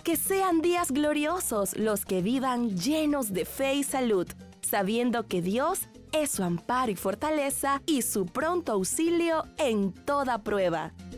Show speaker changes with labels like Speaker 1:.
Speaker 1: Que sean días gloriosos los que vivan llenos de fe y salud, sabiendo que Dios es su amparo y fortaleza y su pronto auxilio en toda prueba.